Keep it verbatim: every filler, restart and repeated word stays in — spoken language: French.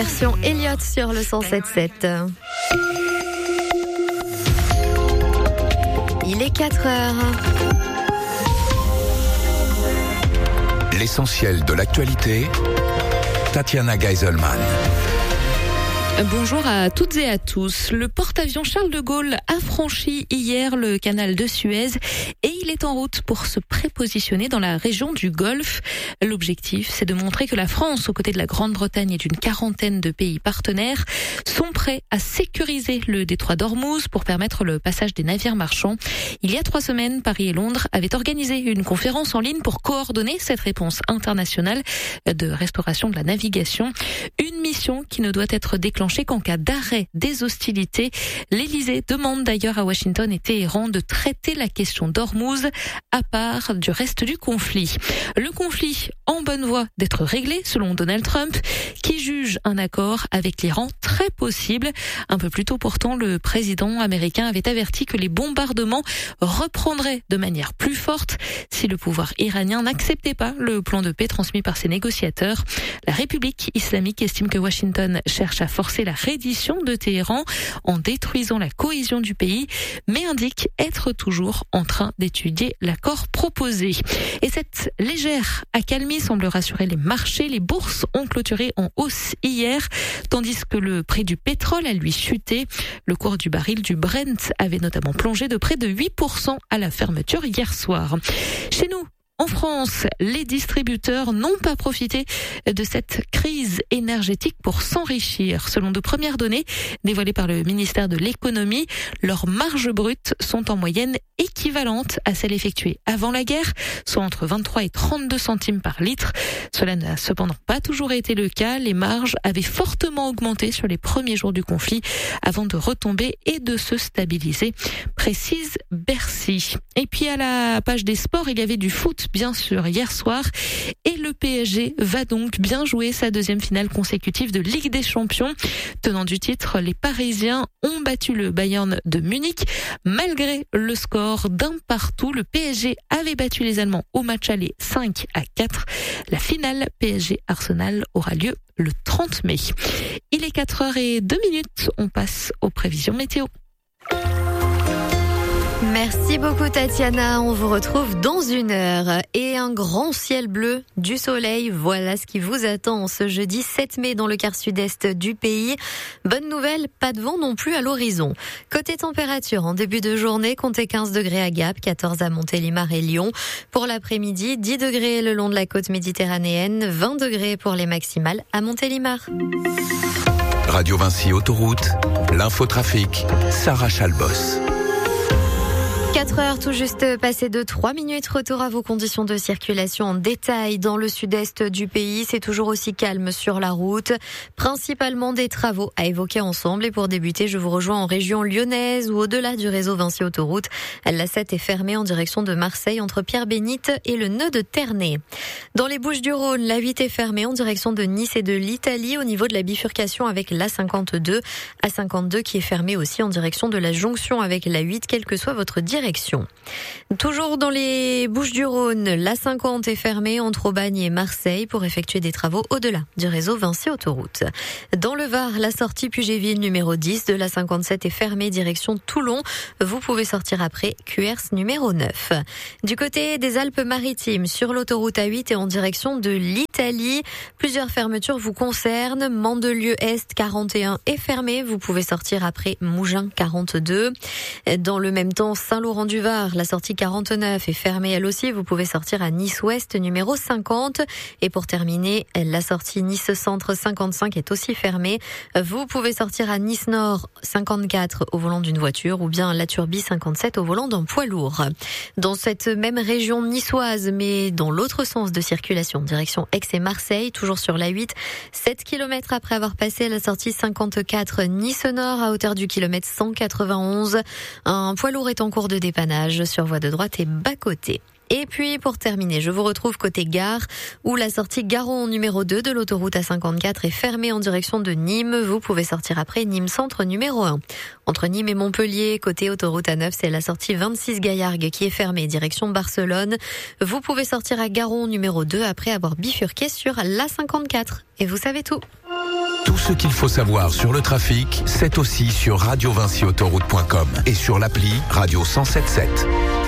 Version Elliott sur le cent sept sept. Il est quatre heures. L'essentiel de l'actualité, Tatiana Geiselman. Bonjour à toutes et à tous. Le porte-avions Charles de Gaulle a franchi hier le canal de Suez et il est en route pour se prépositionner dans la région du Golfe. L'objectif, c'est de montrer que la France, aux côtés de la Grande-Bretagne et d'une quarantaine de pays partenaires, sont prêts à sécuriser le détroit d'Ormuz pour permettre le passage des navires marchands. Il y a trois semaines, Paris et Londres avaient organisé une conférence en ligne pour coordonner cette réponse internationale de restauration de la navigation. Une mission qui ne doit être déclenchée qu'en cas d'arrêt des hostilités. L'Élysée demande d'ailleurs à Washington et Téhéran de traiter la question d'Ormuz à part du reste du conflit. Le conflit en bonne voie d'être réglé selon Donald Trump, qui juge un accord avec l'Iran très possible. Un peu plus tôt pourtant, le président américain avait averti que les bombardements reprendraient de manière plus forte si le pouvoir iranien n'acceptait pas le plan de paix transmis par ses négociateurs. La République islamique estime que Washington cherche à forcer la reddition de Téhéran en détruisant la cohésion du pays, mais indique être toujours en train d'étudier l'accord proposé. Et cette légère accalmie semble rassurer les marchés. Les bourses ont clôturé en hausse hier, tandis que le prix du pétrole a lui chuté. Le cours du baril du Brent avait notamment plongé de près de huit pour cent à la fermeture hier soir. Chez nous, en France, les distributeurs n'ont pas profité de cette crise énergétique pour s'enrichir. Selon de premières données dévoilées par le ministère de l'économie, leurs marges brutes sont en moyenne équivalentes à celles effectuées avant la guerre, soit entre vingt-trois et trente-deux centimes par litre. Cela n'a cependant pas toujours été le cas. Les marges avaient fortement augmenté sur les premiers jours du conflit avant de retomber et de se stabiliser, précise Bercy. Et puis à la page des sports, il y avait du foot bien sûr hier soir et le P S G va donc bien jouer sa deuxième finale consécutive de Ligue des Champions. Tenant du titre, les Parisiens ont battu le Bayern de Munich malgré le score d'un partout. Le P S G avait battu les Allemands au match aller cinq à quatre. La finale P S G Arsenal aura lieu le trente mai. Il est quatre heures zéro deux minutes, on passe aux prévisions météo. Merci beaucoup Tatiana, on vous retrouve dans une heure. Et un grand ciel bleu, du soleil, voilà ce qui vous attend ce jeudi sept mai dans le quart sud-est du pays. Bonne nouvelle, pas de vent non plus à l'horizon. Côté température, en début de journée, comptez quinze degrés à Gap, quatorze à Montélimar et Lyon. Pour l'après-midi, dix degrés le long de la côte méditerranéenne, vingt degrés pour les maximales à Montélimar. Radio Vinci Autoroute, l'infotrafic, Sarah Chalbos. quatre heures tout juste passé de trois minutes. Retour à vos conditions de circulation en détail dans le sud-est du pays. C'est toujours aussi calme sur la route. Principalement des travaux à évoquer ensemble. Et pour débuter, je vous rejoins en région lyonnaise ou au-delà du réseau Vinci Autoroute. La sept est fermée en direction de Marseille entre Pierre-Bénite et le nœud de Ternay. Dans les Bouches-du-Rhône, la huit est fermée en direction de Nice et de l'Italie au niveau de la bifurcation avec l'A cinquante-deux. A cinquante-deux qui est fermée aussi en direction de la jonction avec la huit, quelle que soit votre direction. Toujours dans les Bouches-du-Rhône, l'A cinquante est fermée entre Aubagne et Marseille pour effectuer des travaux au-delà du réseau Vinci Autoroute. Dans le Var, la sortie Puget-Ville numéro dix de l'A cinquante-sept est fermée direction Toulon. Vous pouvez sortir après Q R S numéro neuf. Du côté des Alpes-Maritimes, sur l'autoroute A huit et en direction de l'Italie, plusieurs fermetures vous concernent. Mandelieu-Est quarante et un est fermé. Vous pouvez sortir après Mougins quarante-deux. Dans le même temps, Saint-Laurent-du-Var, la sortie quarante-neuf est fermée elle aussi. Vous pouvez sortir à Nice-Ouest numéro cinquante. Et pour terminer, la sortie Nice-Centre cinquante-cinq est aussi fermée. Vous pouvez sortir à Nice-Nord cinquante-quatre au volant d'une voiture ou bien la Turbie cinquante-sept au volant d'un poids lourd. Dans cette même région niçoise, mais dans l'autre sens de circulation, direction Aix et Marseille, toujours sur la huit, sept kilomètres après avoir passé la sortie cinquante-quatre Nice-Nord à hauteur du kilomètre cent quatre-vingt-onze. Un poids lourd est en cours de dépannage sur voie de droite et bas-côté. Et puis, pour terminer, je vous retrouve côté gare, où la sortie Garon numéro deux de l'autoroute A cinquante-quatre est fermée en direction de Nîmes. Vous pouvez sortir après Nîmes Centre numéro un. Entre Nîmes et Montpellier, côté autoroute A neuf, c'est la sortie vingt-six Gaillargues qui est fermée, direction Barcelone. Vous pouvez sortir à Garon numéro deux après avoir bifurqué sur l'A cinquante-quatre. Et vous savez tout. Tout ce qu'il faut savoir sur le trafic, c'est aussi sur radio vinci autoroute point com et sur l'appli Radio cent sept sept.